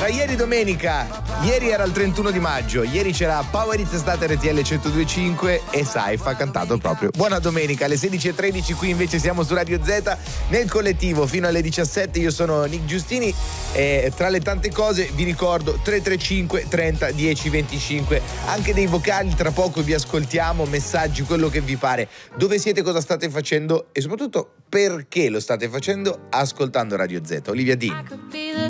ieri domenica, ieri era il 31 di maggio, ieri c'era Power Hits Estate RTL 102.5 e Saifa ha cantato proprio Buona Domenica. Alle 16.13 qui invece siamo su Radio Z nel collettivo fino alle 17. Io sono Nick Giustini e tra le tante cose vi ricordo 335 30 10 25, anche dei vocali, tra poco vi ascoltiamo, messaggi, quello che vi pare, dove siete, cosa state facendo e soprattutto perché lo state facendo ascoltando Radio Z. Olivia Dean.